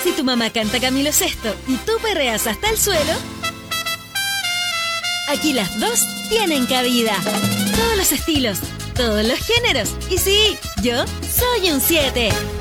Si tu mamá canta Camilo Sesto y tú perreas hasta el suelo, aquí las dos tienen cabida. Todos los estilos, todos los géneros. Y sí, yo soy un 7.